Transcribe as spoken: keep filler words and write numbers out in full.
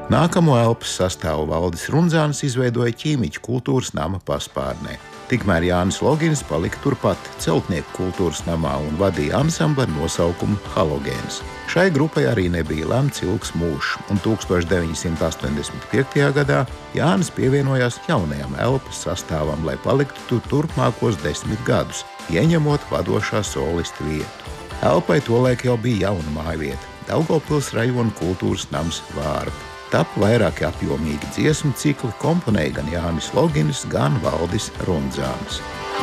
Nākamo elpas sastāvu Valdis Rundzāns izveidoja ķīmiķu kultūras nama paspārnē. Tikmēr Jānis Logins palika turpat celtnieku kultūras namā un vadīja ansambli ar nosaukumu Halogēns. Šai grupai arī nebija lemts ilgs mūžs, un tūkstoš deviņi simti astoņdesmit piektajā gadā Jānis pievienojās jaunajam elpas sastāvam, lai paliktu tur turpmākos desmit gadus, ieņemot vadošā solista vietu. Elpai tolaik jau bija jauna mājvieta – Daugavpils rajona kultūras nams Vārpa. Tapa vairāki apjomīgi dziesmu cikli, komponēja gan Jānis Logins, gan Valdis Rundzāns.